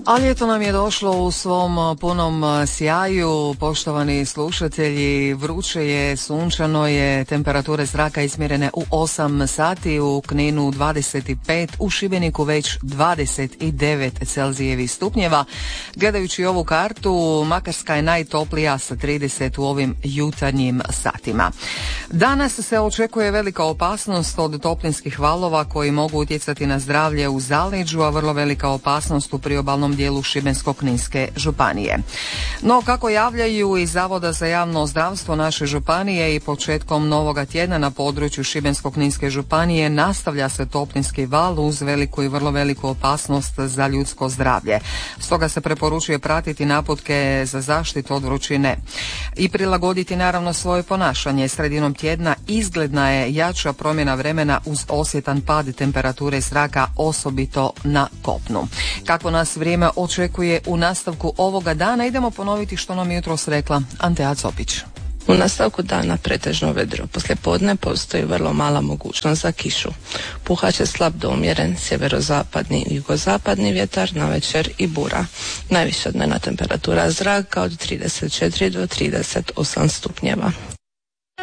A ljeto nam je došlo u svom punom sjaju, poštovani slušatelji, vruće je, sunčano je, temperature zraka izmjerene u 8 sati, u Kninu 25, u Šibeniku već 29 Celzijevih stupnjeva. Gledajući ovu kartu, Makarska je najtoplija sa 30 u ovim jutarnjim satima. Danas se očekuje velika opasnost od toplinskih valova koji mogu utjecati na zdravlje u zaleđu, a vrlo velika opasnost u priobalnom dijelu Šibensko-kninske županije. No, kako javljaju iz Zavoda za javno zdravstvo naše županije, i početkom novoga tjedna na području Šibensko-kninske županije nastavlja se toplinski val uz veliku i vrlo veliku opasnost za ljudsko zdravlje. Stoga se preporučuje pratiti naputke za zaštitu od vrućine i prilagoditi naravno svoje ponašanje. Sredinom tjedna izgledna je jača promjena vremena uz osjetan pad temperature zraka, osobito na kopnu. Kako nas vrijeme očekuje u nastavku ovoga dana, idemo ponoviti što nam je jutros rekla Antea Copić. U nastavku dana pretežno vedro, poslijepodne postoji vrlo mala mogućnost za kišu. Puhat će slab do umjeren sjeverozapadni i jugozapadni vjetar, navečer i bura. Najviša dnevna temperatura zraka od 34 do 38 stupnjeva.